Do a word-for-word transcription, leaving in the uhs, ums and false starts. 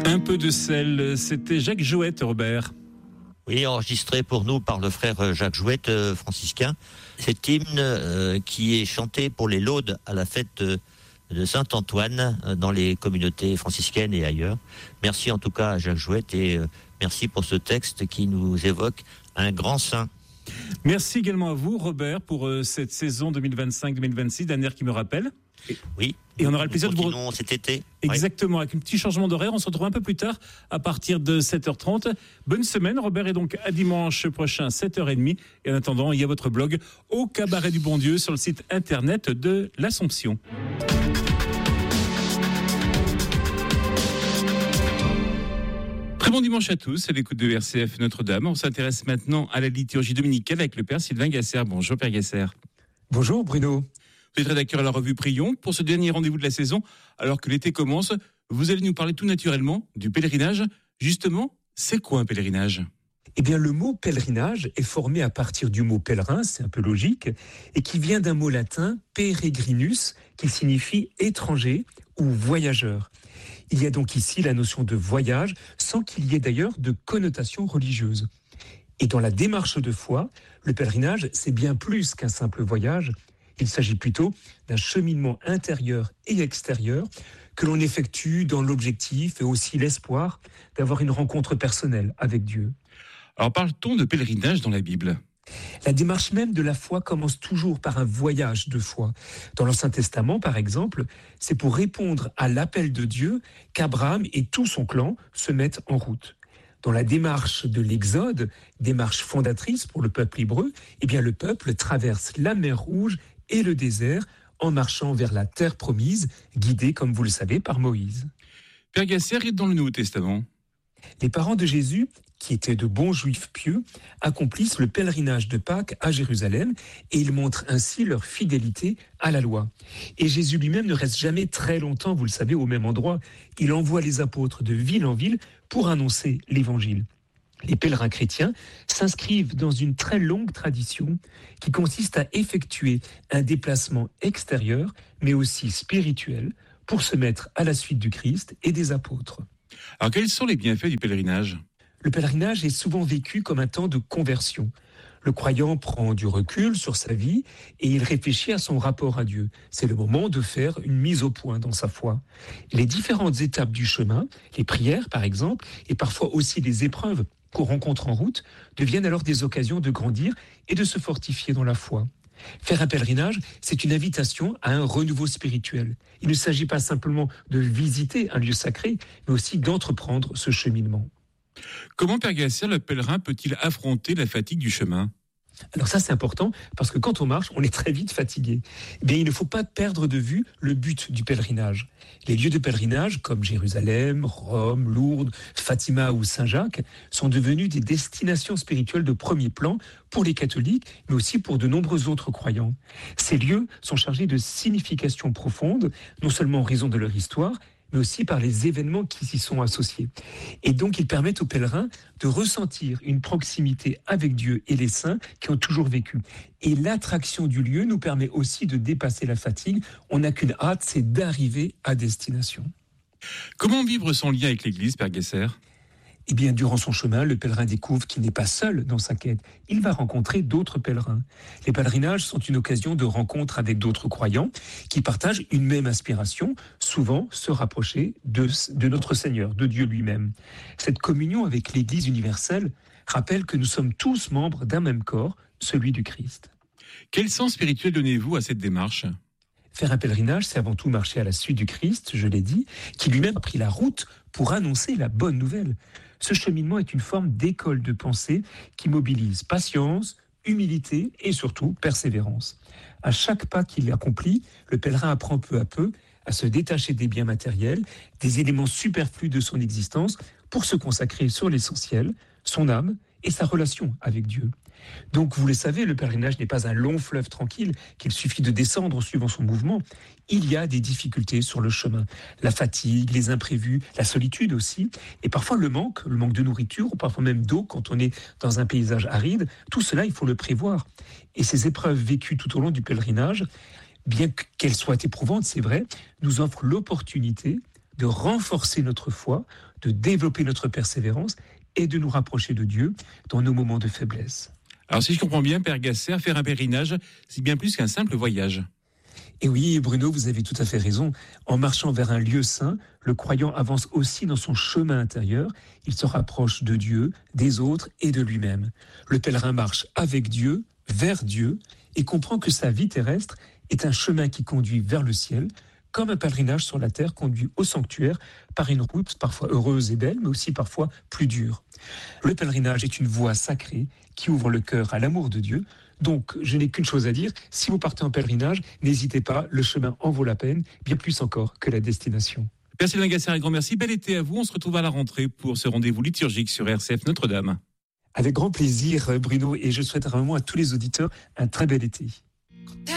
Un peu de sel, c'était Jacques Jouette, Robert. Oui, enregistré pour nous par le frère Jacques Jouette, euh, franciscain. Cet hymne euh, qui est chanté pour les laudes à la fête de, de Saint-Antoine euh, dans les communautés franciscaines et ailleurs. Merci en tout cas à Jacques Jouette et euh, merci pour ce texte qui nous évoque un grand saint. Merci également à vous, Robert, pour euh, cette saison deux mille vingt-cinq deux mille vingt-six, d'année qui me rappelle. Oui. Et on aura le plaisir de vous... cet été. Exactement, oui. Avec un petit changement d'horaire. On se retrouve un peu plus tard, à partir de sept heures trente. Bonne semaine, Robert, et donc à dimanche prochain, sept heures trente. Et en attendant, il y a votre blog au Cabaret du Bon Dieu sur le site internet de l'Assomption. Très bon dimanche à tous, à l'écoute de R C F Notre-Dame. On s'intéresse maintenant à la liturgie dominicale avec le Père Sylvain Gasser. Bonjour, Père Gasser. Bonjour, Bruno. Vous êtes rédacteur à la revue Prions. Pour ce dernier rendez-vous de la saison, alors que l'été commence, vous allez nous parler tout naturellement du pèlerinage. Justement, c'est quoi un pèlerinage ? Eh bien, le mot pèlerinage est formé à partir du mot pèlerin, c'est un peu logique, et qui vient d'un mot latin, peregrinus, qui signifie étranger ou voyageur. Il y a donc ici la notion de voyage, sans qu'il y ait d'ailleurs de connotation religieuse. Et dans la démarche de foi, le pèlerinage, c'est bien plus qu'un simple voyage. Il s'agit plutôt d'un cheminement intérieur et extérieur que l'on effectue dans l'objectif et aussi l'espoir d'avoir une rencontre personnelle avec Dieu. Alors parle-t-on de pèlerinage dans la Bible ? La démarche même de la foi commence toujours par un voyage de foi. Dans l'Ancien Testament, par exemple, c'est pour répondre à l'appel de Dieu qu'Abraham et tout son clan se mettent en route. Dans la démarche de l'Exode, démarche fondatrice pour le peuple hébreu, eh bien le peuple traverse la mer Rouge et le désert en marchant vers la terre promise, guidé, comme vous le savez, par Moïse. Père Gasser est dans le Nouveau Testament. Les parents de Jésus, qui étaient de bons juifs pieux, accomplissent le pèlerinage de Pâques à Jérusalem et ils montrent ainsi leur fidélité à la loi. Et Jésus lui-même ne reste jamais très longtemps, vous le savez, au même endroit. Il envoie les apôtres de ville en ville pour annoncer l'évangile. Les pèlerins chrétiens s'inscrivent dans une très longue tradition qui consiste à effectuer un déplacement extérieur, mais aussi spirituel, pour se mettre à la suite du Christ et des apôtres. Alors quels sont les bienfaits du pèlerinage ? Le pèlerinage est souvent vécu comme un temps de conversion. Le croyant prend du recul sur sa vie et il réfléchit à son rapport à Dieu. C'est le moment de faire une mise au point dans sa foi. Les différentes étapes du chemin, les prières par exemple, et parfois aussi les épreuves qu'on rencontre en route, deviennent alors des occasions de grandir et de se fortifier dans la foi. Faire un pèlerinage, c'est une invitation à un renouveau spirituel. Il ne s'agit pas simplement de visiter un lieu sacré, mais aussi d'entreprendre ce cheminement. Comment, Père Gasser, le pèlerin peut-il affronter la fatigue du chemin ? Alors ça, c'est important, parce que quand on marche, on est très vite fatigué. Mais il ne faut pas perdre de vue le but du pèlerinage. Les lieux de pèlerinage, comme Jérusalem, Rome, Lourdes, Fatima ou Saint-Jacques, sont devenus des destinations spirituelles de premier plan pour les catholiques, mais aussi pour de nombreux autres croyants. Ces lieux sont chargés de significations profondes, non seulement en raison de leur histoire, mais aussi par les événements qui s'y sont associés. Et donc, ils permettent aux pèlerins de ressentir une proximité avec Dieu et les saints qui ont toujours vécu. Et l'attraction du lieu nous permet aussi de dépasser la fatigue. On n'a qu'une hâte, c'est d'arriver à destination. Comment vivre son lien avec l'Église, Père Gasser ? Eh bien, durant son chemin, le pèlerin découvre qu'il n'est pas seul dans sa quête. Il va rencontrer d'autres pèlerins. Les pèlerinages sont une occasion de rencontre avec d'autres croyants qui partagent une même aspiration, souvent se rapprocher de, de notre Seigneur, de Dieu lui-même. Cette communion avec l'Église universelle rappelle que nous sommes tous membres d'un même corps, celui du Christ. Quel sens spirituel donnez-vous à cette démarche ? Faire un pèlerinage, c'est avant tout marcher à la suite du Christ, je l'ai dit, qui lui-même a pris la route pour annoncer la bonne nouvelle. Ce cheminement est une forme d'école de pensée qui mobilise patience, humilité et surtout persévérance. À chaque pas qu'il accomplit, le pèlerin apprend peu à peu à se détacher des biens matériels, des éléments superflus de son existence, pour se consacrer sur l'essentiel, son âme et sa relation avec Dieu. Donc, vous le savez, le pèlerinage n'est pas un long fleuve tranquille qu'il suffit de descendre suivant son mouvement. Il y a des difficultés sur le chemin. La fatigue, les imprévus, la solitude aussi, et parfois le manque, le manque de nourriture, ou parfois même d'eau quand on est dans un paysage aride. Tout cela, il faut le prévoir. Et ces épreuves vécues tout au long du pèlerinage, bien qu'elles soient éprouvantes, c'est vrai, nous offrent l'opportunité de renforcer notre foi, de développer notre persévérance et de nous rapprocher de Dieu dans nos moments de faiblesse. Alors si je comprends bien, Père Gasser, faire un pèlerinage, c'est bien plus qu'un simple voyage. Et oui, Bruno, vous avez tout à fait raison. En marchant vers un lieu saint, le croyant avance aussi dans son chemin intérieur. Il se rapproche de Dieu, des autres et de lui-même. Le pèlerin marche avec Dieu, vers Dieu, et comprend que sa vie terrestre est un chemin qui conduit vers le ciel, comme un pèlerinage sur la terre conduit au sanctuaire par une route parfois heureuse et belle, mais aussi parfois plus dure. Le pèlerinage est une voie sacrée qui ouvre le cœur à l'amour de Dieu. Donc, je n'ai qu'une chose à dire, si vous partez en pèlerinage, n'hésitez pas, le chemin en vaut la peine, bien plus encore que la destination. Père Sylvain Gasser, un grand merci, bel été à vous. On se retrouve à la rentrée pour ce rendez-vous liturgique sur R C F Notre-Dame. Avec grand plaisir, Bruno, et je souhaite vraiment à tous les auditeurs un très bel été.